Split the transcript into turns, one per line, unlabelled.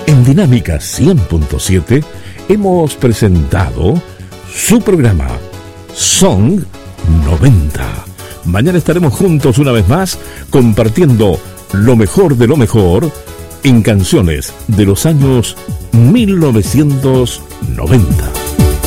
En Dinámica 100.7 hemos presentado su programa Song 90. Mañana estaremos juntos una vez más compartiendo lo mejor de lo mejor en canciones de los años 1990.